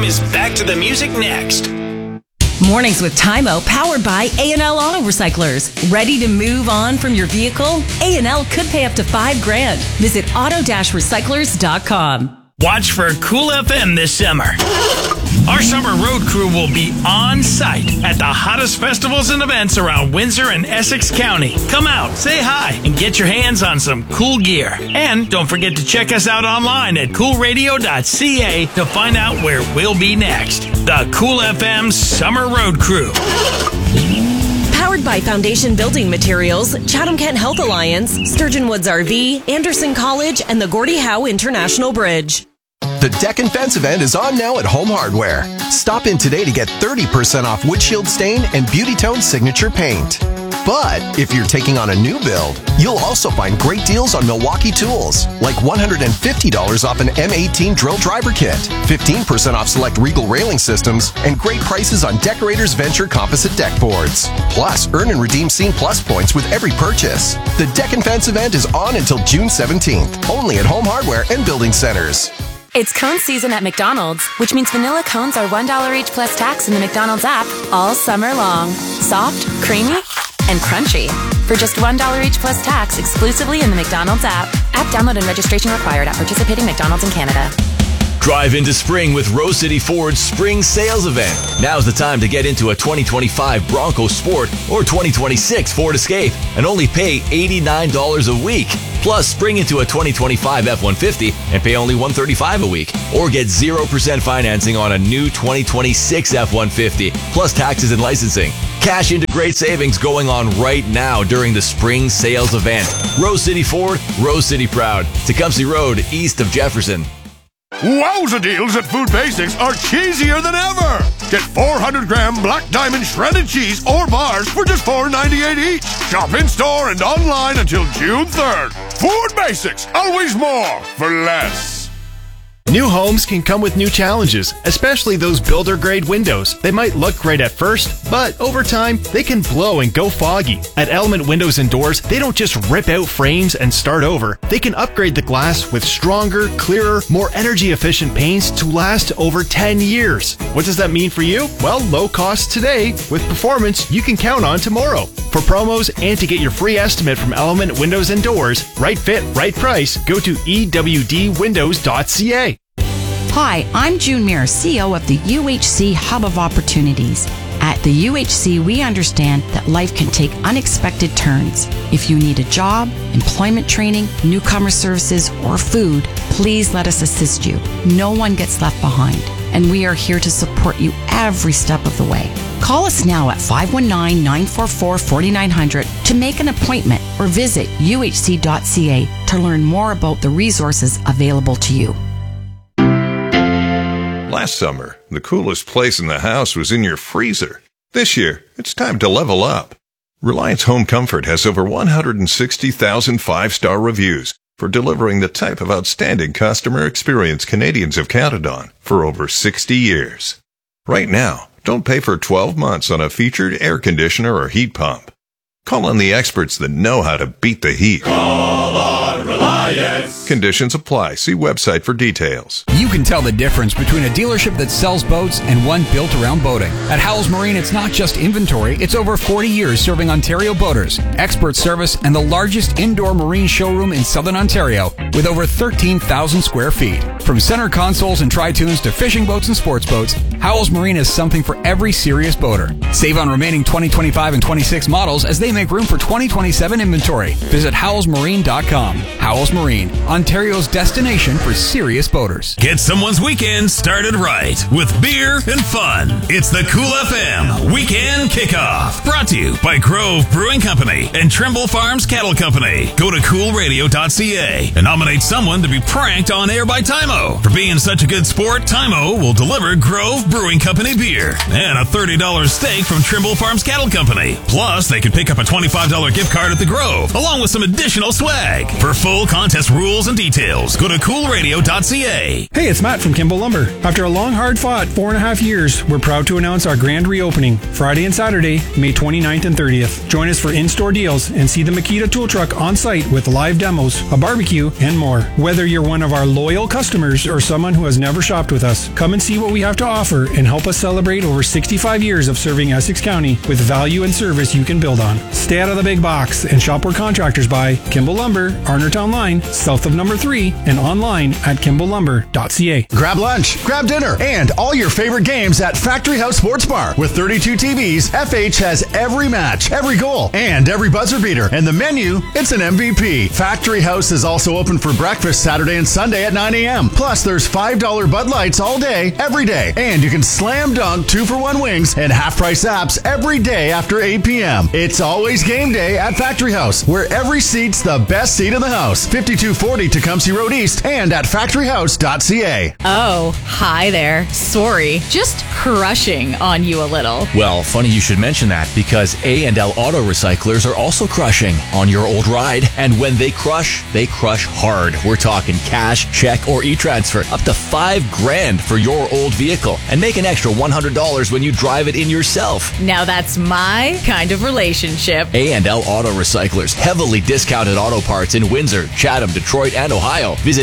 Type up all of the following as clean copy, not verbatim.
is back to the music next. Mornings with Tymo, powered by A&L Auto Recyclers. Ready to move on from your vehicle? A&L could pay up to $5,000. Visit auto-recyclers.com. Watch for Cool FM this summer. Our summer road crew will be on site at the hottest festivals and events around Windsor and Essex County. Come out, say hi, and get your hands on some cool gear. And don't forget to check us out online at coolradio.ca to find out where we'll be next. The Cool FM Summer Road Crew. Powered by Foundation Building Materials, Chatham-Kent Health Alliance, Sturgeon Woods RV, Anderson College, and the Gordie Howe International Bridge. The Deck and Fence event is on now at Home Hardware. Stop in today to get 30% off windshield stain and Beauty Tone signature paint. But if you're taking on a new build, you'll also find great deals on Milwaukee tools, like $150 off an M18 drill driver kit, 15% off select Regal railing systems, and great prices on Decorators Venture composite deck boards. Plus, earn and redeem Scene Plus points with every purchase. The Deck and Fence event is on until June 17th, only at Home Hardware and Building Centers. It's cone season at McDonald's, which means vanilla cones are $1 each plus tax in the McDonald's app all summer long. Soft, creamy, and crunchy. For just $1 each plus tax exclusively in the McDonald's app. App download and registration required at participating McDonald's in Canada. Drive into spring with Rose City Ford's Spring Sales Event. Now's the time to get into a 2025 Bronco Sport or 2026 Ford Escape and only pay $89 a week. Plus, spring into a 2025 F-150 and pay only $135 a week. Or get 0% financing on a new 2026 F-150, plus taxes and licensing. Cash into great savings going on right now during the Spring Sales Event. Rose City Ford, Rose City proud. Tecumseh Road, east of Jefferson. Wowza deals at Food Basics are cheesier than ever. Get 400-gram Black Diamond shredded cheese or bars for just $4.98 each. Shop in-store and online until June 3rd. Food Basics, always more for less. New homes can come with new challenges, especially those builder-grade windows. They might look great at first, but over time, they can blow and go foggy. At Element Windows and Doors, they don't just rip out frames and start over. They can upgrade the glass with stronger, clearer, more energy-efficient paints to last over 10 years. What does that mean for you? Well, low cost today with performance you can count on tomorrow. For promos and to get your free estimate from Element Windows and Doors, right fit, right price, go to ewdwindows.ca. Hi, I'm June Muir, CEO of the UHC Hub of Opportunities. At the UHC, we understand that life can take unexpected turns. If you need a job, employment training, newcomer services, or food, please let us assist you. No one gets left behind, and we are here to support you every step of the way. Call us now at 519-944-4900 to make an appointment or visit uhc.ca to learn more about the resources available to you. Last summer, the coolest place in the house was in your freezer. This year, it's time to level up. Reliance Home Comfort has over 160,000 five-star reviews for delivering the type of outstanding customer experience Canadians have counted on for over 60 years. Right now, don't pay for 12 months on a featured air conditioner or heat pump. Call on the experts that know how to beat the heat. Call on Reliance. Conditions apply. See website for details. You can tell the difference between a dealership that sells boats and one built around boating. At Howells Marine, it's not just inventory. It's over 40 years serving Ontario boaters, expert service, and the largest indoor marine showroom in Southern Ontario with over 13,000 square feet. From center consoles and tri-tunes to fishing boats and sports boats, Howells Marine has something for every serious boater. Save on remaining 2025 and 26 models as they make room for 2027 inventory. Visit howellsmarine.com. Howells Marine, Ontario's destination for serious boaters. Get someone's weekend started right with beer and fun. It's the Cool FM Weekend Kickoff. Brought to you by Grove Brewing Company and Trimble Farms Cattle Company. Go to coolradio.ca and nominate someone to be pranked on air by Tymo. For being such a good sport, Tymo will deliver Grove Brewing Company beer and a $30 steak from Trimble Farms Cattle Company. Plus, they can pick up a $25 gift card at the Grove, along with some additional swag. For full contest rules and details, go to coolradio.ca. Hey, it's Matt from Kimball Lumber. After a long, hard-fought 4.5 years, we're proud to announce our grand reopening, Friday and Saturday, May 29th and 30th. Join us for in-store deals and see the Makita tool truck on site with live demos, a barbecue, and more. Whether you're one of our loyal customers or someone who has never shopped with us, come and see what we have to offer and help us celebrate over 65 years of serving Essex County with value and service you can build on. Stay out of the big box and shop where contractors buy. Kimball Lumber, Arnertown Line, south of number 3, and online at kimballlumber.ca. Grab lunch, grab dinner, and all your favorite games at Factory House Sports Bar. With 32 TVs, FH has every match, every goal, and every buzzer beater. And the menu, it's an MVP. Factory House is also open for breakfast Saturday and Sunday at 9 a.m. Plus, there's $5 Bud Lights all day, every day. And you can slam dunk 2-for-1 wings and half-price apps every day after 8 p.m. It's always game day at Factory House, where every seat's the best seat in the house. 5240 Tecumseh Road East and at factoryhouse.ca. Oh, hi there. Sorry. Just crushing on you a little. Well, funny you should mention that, because A&L Auto Recyclers are also crushing on your old ride. And when they crush hard. We're talking cash, check, or e-transfer. Up to $5,000 for your old vehicle. And make an extra $100 when you drive it in yourself. Now that's my kind of relationship. A&L Auto Recyclers. Heavily discounted auto parts in Windsor, Chatham, Detroit, and Ohio. Visit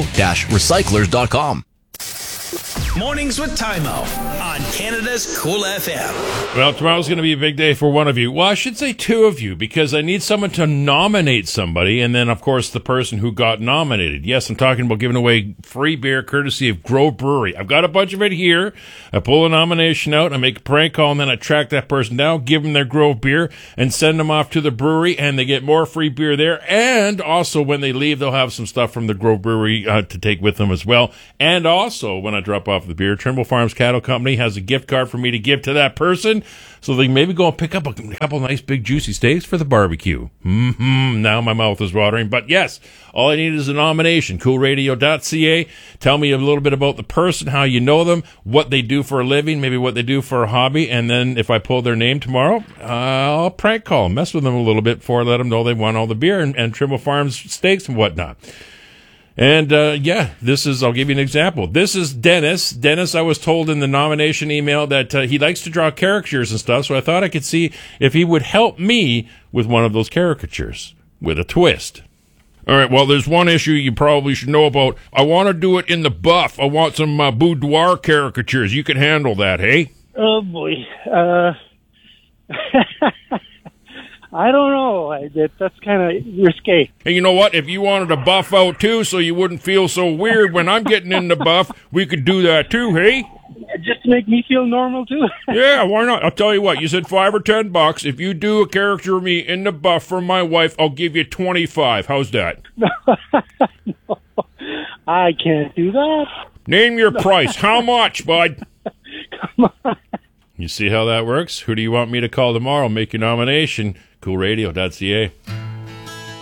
auto-recyclers.com. Mornings with Timo on Canada's Cool FM. Well, tomorrow's going to be a big day for one of you. Well, I should say two of you, because I need someone to nominate somebody, and then, of course, the person who got nominated. Yes, I'm talking about giving away free beer courtesy of Grove Brewery. I've got a bunch of it here. I pull a nomination out, I make a prank call, and then I track that person down, give them their Grove beer, and send them off to the brewery, and they get more free beer there. And also, when they leave, they'll have some stuff from the Grove Brewery to take with them as well. And also, when I drop off the beer, Trimble Farms Cattle Company has a gift card for me to give to that person, so they can maybe go and pick up a couple nice big juicy steaks for the barbecue. Now my mouth is watering. But yes, all I need is a nomination. Coolradio.ca. Tell me a little bit about the person, how you know them, what they do for a living, maybe what they do for a hobby, and then if I pull their name tomorrow, I'll prank call them, mess with them a little bit before I let them know they won all the beer and Trimble Farms steaks and whatnot. And, I'll give you an example. This is Dennis. Dennis, I was told in the nomination email that he likes to draw caricatures and stuff, so I thought I could see if he would help me with one of those caricatures with a twist. All right, well, there's one issue you probably should know about. I want to do it in the buff. I want some boudoir caricatures. You can handle that, hey? Oh, boy. I don't know. That's kind of risque. And you know what? If you wanted to buff out too, so you wouldn't feel so weird when I'm getting in the buff, we could do that too, hey? Just to make me feel normal too. Yeah, why not? I'll tell you what. You said $5 or $10. If you do a character of me in the buff for my wife, I'll give you $25. How's that? No, I can't do that. Name your price. How much, bud? Come on. You see how that works? Who do you want me to call tomorrow? Make your nomination. Coolradio.ca.